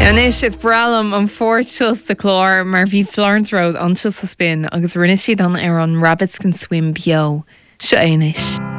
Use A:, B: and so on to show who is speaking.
A: Anis is bralam an fórtus de chlár mar bhí Florence Road antas a spin agus rinne siad an ar an rabbits can swim bio. Se éis.